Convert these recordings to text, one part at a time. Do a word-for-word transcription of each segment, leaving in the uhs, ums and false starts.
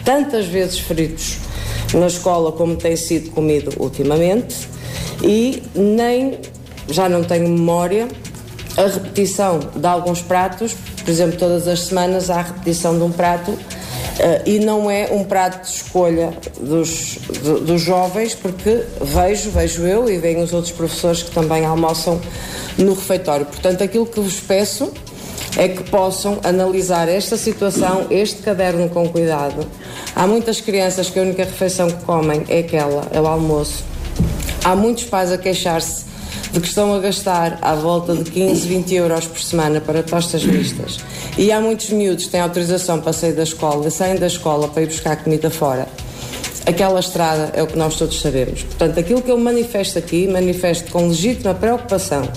tantas vezes feridos na escola como tem sido comido ultimamente, e nem, já não tenho memória, a repetição de alguns pratos. Por exemplo, todas as semanas há a repetição de um prato, uh, e não é um prato de escolha dos, do, dos jovens, porque vejo, vejo eu e veem os outros professores que também almoçam no refeitório. Portanto, aquilo que vos peço é que possam analisar esta situação, este caderno com cuidado. Há muitas crianças que a única refeição que comem é aquela, é o almoço. Há muitos pais a queixar-se de que estão a gastar à volta de quinze, vinte euros por semana para tostas mistas. E há muitos miúdos que têm autorização para sair da escola, saem da escola para ir buscar comida fora. Aquela estrada é o que nós todos sabemos. Portanto, aquilo que eu manifesto aqui, manifesto com legítima preocupação,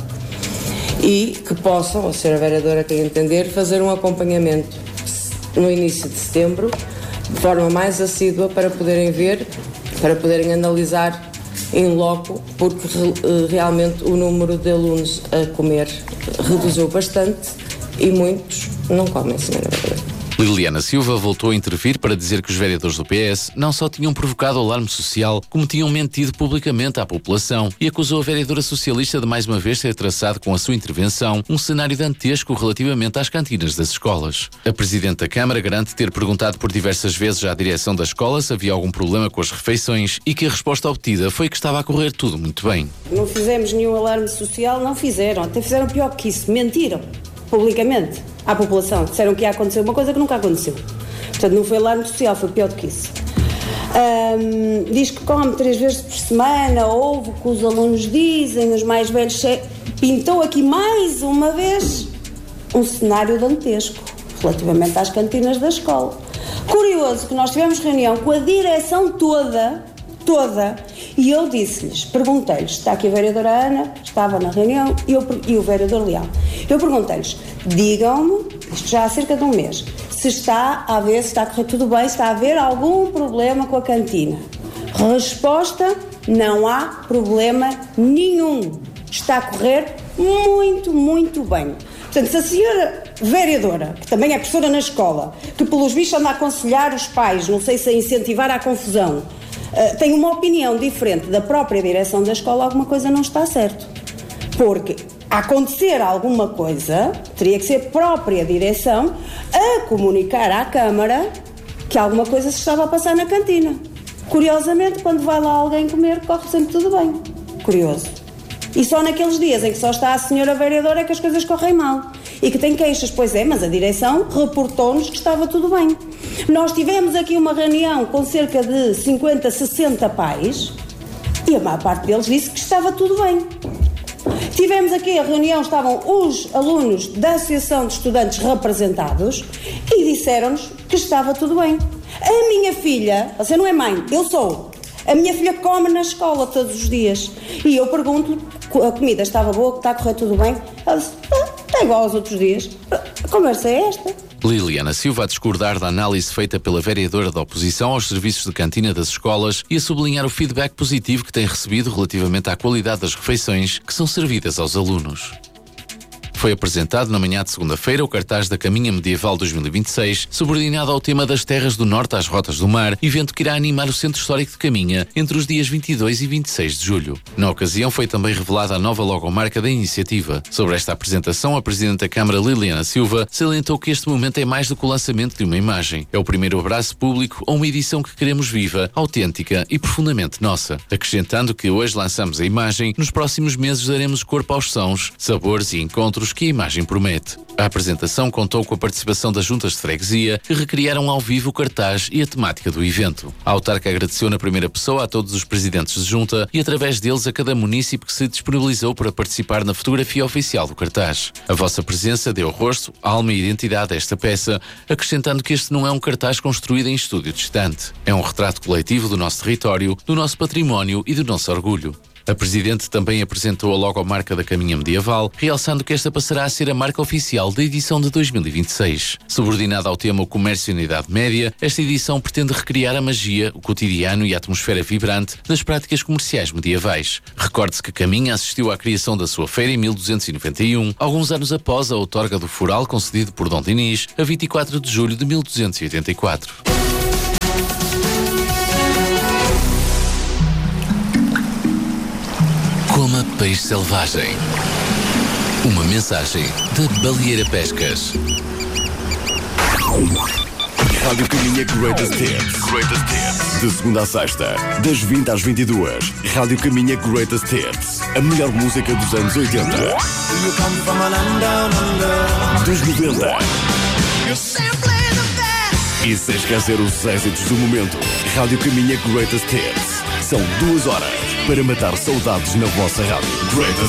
e que possam, a senhora vereadora quer entender, fazer um acompanhamento no início de setembro, de forma mais assídua, para poderem ver, para poderem analisar em loco, porque realmente o número de alunos a comer reduziu bastante e muitos não comem, senhora vereadora. Liliana Silva voltou a intervir para dizer que os vereadores do P S não só tinham provocado alarme social, como tinham mentido publicamente à população, e acusou a vereadora socialista de mais uma vez ter traçado com a sua intervenção um cenário dantesco relativamente às cantinas das escolas. A Presidente da Câmara garante ter perguntado por diversas vezes à direção da escola se havia algum problema com as refeições e que a resposta obtida foi que estava a correr tudo muito bem. Não fizemos nenhum alarme social, não fizeram, até fizeram pior que isso, mentiram publicamente à população, disseram que ia acontecer uma coisa que nunca aconteceu. Portanto, não foi alarme social, foi pior do que isso. Um, diz que come três vezes por semana, ouve o que os alunos dizem, os mais velhos. Pintou aqui mais uma vez um cenário dantesco relativamente às cantinas da escola. Curioso que nós tivemos reunião com a direção toda, toda, e eu disse-lhes, perguntei-lhes, está aqui a vereadora Ana, estava na reunião, e, eu, e o vereador Leal. Eu perguntei-lhes, digam-me, isto já há cerca de um mês, se está a ver, se está a correr tudo bem, se está a haver algum problema com a cantina. Resposta, não há problema nenhum. Está a correr muito, muito bem. Portanto, se a senhora vereadora, que também é professora na escola, que pelos bichos anda a aconselhar os pais, não sei se a incentivar à confusão, Uh, tem uma opinião diferente da própria direção da escola, alguma coisa não está certo. Porque, a acontecer alguma coisa, teria que ser a própria direção a comunicar à Câmara que alguma coisa se estava a passar na cantina. Curiosamente, quando vai lá alguém comer, corre sempre tudo bem. Curioso. E só naqueles dias em que só está a senhora vereadora é que as coisas correm mal. E que tem queixas, pois é, mas a direção reportou-nos que estava tudo bem. Nós tivemos aqui uma reunião com cerca de cinquenta, sessenta pais e a maior parte deles disse que estava tudo bem. Tivemos aqui a reunião, estavam os alunos da Associação de Estudantes representados e disseram-nos que estava tudo bem. A minha filha, você não é mãe, eu sou. A minha filha come na escola todos os dias e eu pergunto-lhe, a comida estava boa, está a correr tudo bem? Ela disse, ah, está igual aos outros dias. A conversa é esta. Liliana Silva a discordar da análise feita pela vereadora da oposição aos serviços de cantina das escolas e a sublinhar o feedback positivo que tem recebido relativamente à qualidade das refeições que são servidas aos alunos. Foi apresentado na manhã de segunda-feira o cartaz da Caminha Medieval dois mil e vinte e seis, subordinado ao tema das Terras do Norte às Rotas do Mar, evento que irá animar o Centro Histórico de Caminha entre os dias vinte e dois e vinte e seis de julho. Na ocasião foi também revelada a nova logomarca da iniciativa. Sobre esta apresentação, a Presidente da Câmara, Liliana Silva, salientou que este momento é mais do que o lançamento de uma imagem. É o primeiro abraço público a uma edição que queremos viva, autêntica e profundamente nossa. Acrescentando que hoje lançamos a imagem, nos próximos meses daremos corpo aos sons, sabores e encontros que a imagem promete. A apresentação contou com a participação das juntas de freguesia, que recriaram ao vivo o cartaz e a temática do evento. A autarca agradeceu na primeira pessoa a todos os presidentes de junta e, através deles, a cada munícipe que se disponibilizou para participar na fotografia oficial do cartaz. A vossa presença deu rosto, alma e identidade a esta peça, acrescentando que este não é um cartaz construído em estúdio distante. É um retrato coletivo do nosso território, do nosso património e do nosso orgulho. A Presidente também apresentou a logomarca da Caminha Medieval, realçando que esta passará a ser a marca oficial da edição de dois mil e vinte e seis. Subordinada ao tema o comércio na Idade Média, esta edição pretende recriar a magia, o cotidiano e a atmosfera vibrante das práticas comerciais medievais. Recorde-se que Caminha assistiu à criação da sua feira em mil duzentos e noventa e um, alguns anos após a outorga do foral concedido por Dom Dinis, a vinte e quatro de julho de mil duzentos e oitenta e quatro. Peixe Selvagem. Uma mensagem da Baleeira Pescas. Rádio Caminha Greatest Hits. Greatest Hits. De segunda a sexta, das vinte às vinte e duas. Rádio Caminha Greatest Hits. A melhor música dos anos oitenta. Dos noventa. E sem esquecer os êxitos do momento. Rádio Caminha Greatest Hits. São duas horas para matar saudades na vossa rádio. Greatest